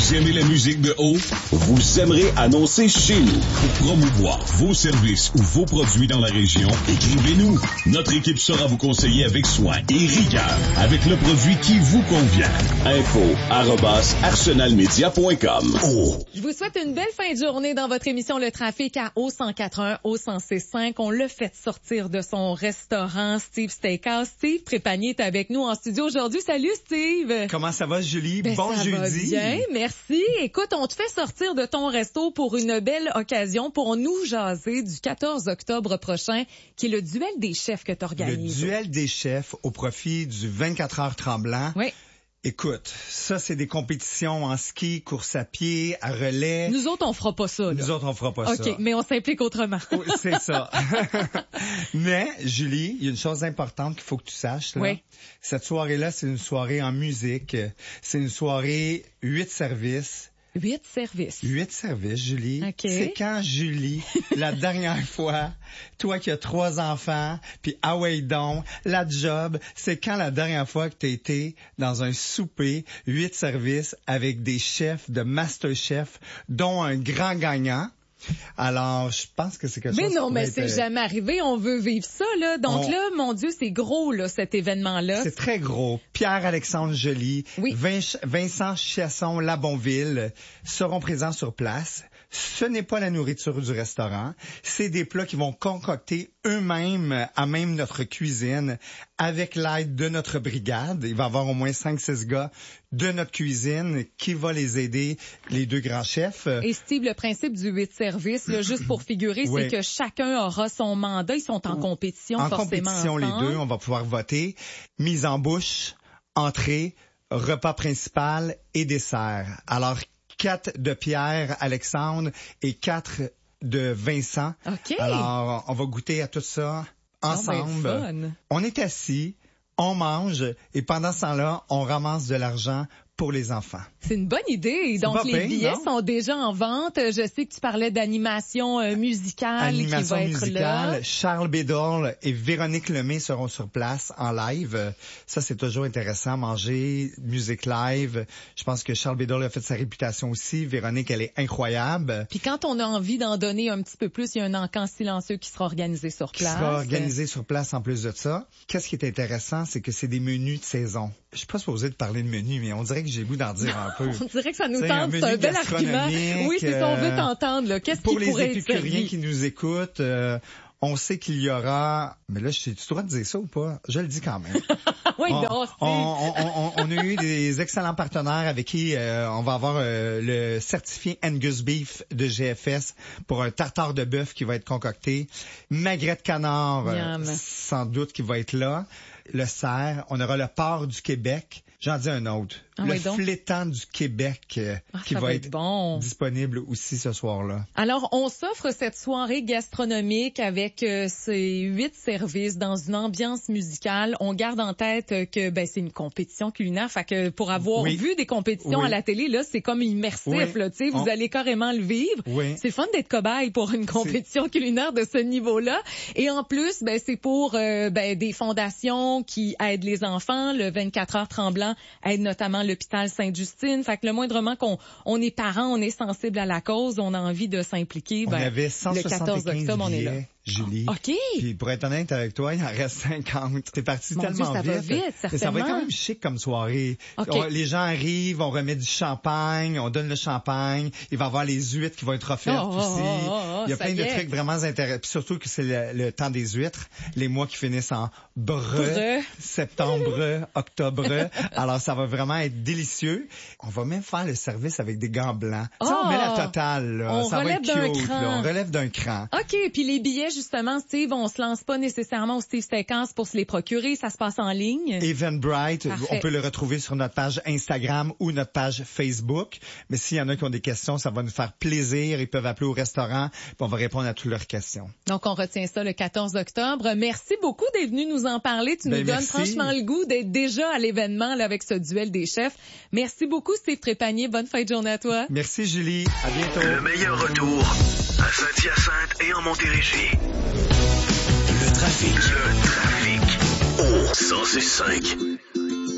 Vous aimez la musique de haut? Vous aimerez annoncer chez nous. Pour promouvoir vos services ou vos produits dans la région, écrivez-nous. Notre équipe saura vous conseiller avec soin et rigueur, avec le produit qui vous convient. info@arsenalmedia.com. Oh. Je vous souhaite une belle fin de journée dans votre émission Le Trafic à O104.1, O106.5. On l'a fait sortir de son restaurant Steve Steakhouse. Steve Trépanier est avec nous en studio aujourd'hui. Salut Steve! Comment ça va Julie? Bon ça jeudi! Va bien, merci. Écoute, on te fait sortir de ton resto pour une belle occasion pour nous jaser du 14 octobre prochain, qui est le duel des chefs que tu organises. Le duel des chefs au profit du 24 heures Tremblant. Oui. Écoute, ça, c'est des compétitions en ski, course à pied, à relais. Nous autres, on fera pas ça. Nous autres, on fera pas ça. OK, mais on s'implique autrement. Oui, c'est ça. Mais, Julie, il y a une chose importante qu'il faut que tu saches. Là. Oui. Cette soirée-là, c'est une soirée en musique. C'est une soirée 8 services. 8 services. 8 services, Julie. Okay. C'est quand, Julie, la dernière fois, toi qui as 3 enfants, puis ah ouais donc, la job, c'est quand la dernière fois que tu as été dans un souper, 8 services avec des chefs de MasterChef, dont un grand gagnant. Alors, je pense que c'est quelque chose... Mais non, mais être... c'est jamais arrivé. On veut vivre ça, là. Donc là, mon Dieu, c'est gros, là, cet événement-là. C'est très gros. Pierre-Alexandre Joly, oui. Vincent Chasson-Labonville seront présents sur place. Ce n'est pas la nourriture du restaurant. C'est des plats qu'ils vont concocter eux-mêmes à même notre cuisine avec l'aide de notre brigade. Il va y avoir au moins 5-6 gars de notre cuisine qui va les aider, les 2 grands chefs. Et Steve, le principe du 8 services, là, juste pour figurer, oui. c'est que chacun aura son mandat. Ils sont en compétition, forcément. En compétition, ensemble. les 2, on va pouvoir voter. Mise en bouche, entrée, repas principal et dessert. Alors, 4 de Pierre, Alexandre et 4 de Vincent. OK. Alors, on va goûter à tout ça ensemble. Oh, ben, on est assis, on mange et pendant ce temps-là, on ramasse de l'argent pour les enfants. C'est une bonne idée. Donc, les billets sont déjà en vente. Je sais que tu parlais d'animation musicale Animation qui va être musicale. là. Charles Bédol et Véronique Lemay seront sur place en live. Ça, c'est toujours intéressant, manger, musique live. Je pense que Charles Bédol a fait sa réputation aussi. Véronique, elle est incroyable. Puis quand on a envie d'en donner un petit peu plus, il y a un encamp silencieux qui sera organisé sur place. Qui sera organisé sur place en plus de ça. Qu'est-ce qui est intéressant, c'est que c'est des menus de saison. Je suis pas supposé de parler de menus, mais on dirait que j'ai le goût d'en dire un peu. On dirait que ça nous T'sais, tente, c'est un bel argument. Oui, c'est ça, on veut t'entendre. Là. Qu'est-ce qui pourrait être Pour les épicuriens qui nous écoutent, on sait qu'il y aura... Mais là, tu dois te dire ça ou pas? Je le dis quand même. Oui, on a eu des excellents partenaires avec qui on va avoir le certifié Angus Beef de GFS pour un tartare de bœuf qui va être concocté. Magret de canard, sans doute, qui va être là. Le cerf. On aura le porc du Québec. J'en dis un autre. Le flétan du Québec qui va être disponible aussi ce soir-là. Alors, on s'offre cette soirée gastronomique avec ces 8 services dans une ambiance musicale. On garde en tête que c'est une compétition culinaire. Fait que pour avoir vu des compétitions à la télé, là, c'est comme immersif. Là, vous allez carrément le vivre. C'est fun d'être cobaye pour une compétition culinaire de ce niveau-là. Et en plus, c'est pour des fondations qui aident les enfants. Le 24 heures Tremblant aide notamment l'hôpital Sainte-Justine. Fait que le moindrement qu'on est parent, on est sensible à la cause, on a envie de s'impliquer. On avait 175 le 14 octobre, on est là. Julie. OK. Puis pour être honnête avec toi, il en reste 50. T'es parti tellement Dieu, ça vite. va vite, certainement. Mais ça va être quand même chic comme soirée. Okay. Les gens arrivent, on remet du champagne, on donne le champagne. Il va y avoir les huîtres qui vont être offertes aussi. Il y a plein de trucs vraiment intéressants. Puis surtout que c'est le temps des huîtres, les mois qui finissent en breu, septembre, octobre. Alors ça va vraiment être délicieux. On va même faire le service avec des gants blancs. On met la totale. Là. On ça relève va être d'un cute. cran. Là. On relève d'un cran. OK. Puis les billets, justement, Steve, on se lance pas nécessairement au Steve Steakhouse pour se les procurer. Ça se passe en ligne. Eventbrite, Parfait. on peut le retrouver sur notre page Instagram ou notre page Facebook. Mais s'il y en a qui ont des questions, ça va nous faire plaisir. Ils peuvent appeler au restaurant, puis on va répondre à toutes leurs questions. Donc, on retient ça le 14 octobre. Merci beaucoup d'être venu nous en parler. Tu nous donnes franchement le goût d'être déjà à l'événement là, avec ce duel des chefs. Merci beaucoup, Steve Trépanier. Bonne fin de journée à toi. Merci, Julie. À bientôt. Le meilleur retour à Saint-Hyacinthe et en Montérégie. Le trafic. Au 106.5.